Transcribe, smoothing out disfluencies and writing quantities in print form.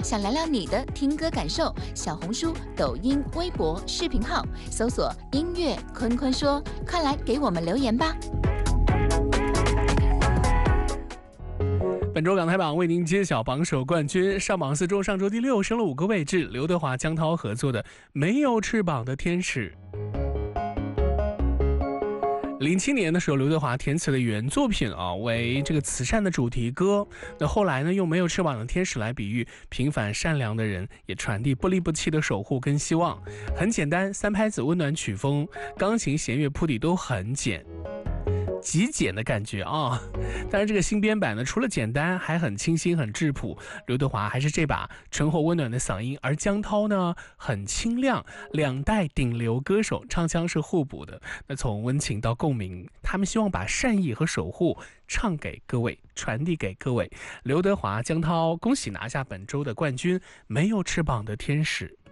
想聊聊你的听歌感受，小红书、抖音、微博、视频号搜索音乐坤坤说，快来给我们留言吧。 本周港台榜为您揭晓榜首冠军，上榜4周，上周第6，升了5个位置。刘德华、江涛合作的《没有翅膀的天使》。07年的时候，刘德华填词的原作品为这个慈善的主题歌。那后来呢，用没有翅膀的天使来比喻平凡善良的人，也传递不离不弃的守护跟希望。很简单，3拍子温暖曲风，钢琴、弦乐铺底都很简。极简的感觉啊！但是这个新编版呢，除了简单，还很清新、很质朴。刘德华还是这把醇厚温暖的嗓音，而江涛呢很清亮。2代顶流歌手唱腔是互补的。那从温情到共鸣，他们希望把善意和守护唱给各位，传递给各位。刘德华、江涛，恭喜拿下本周的冠军，没有翅膀的天使。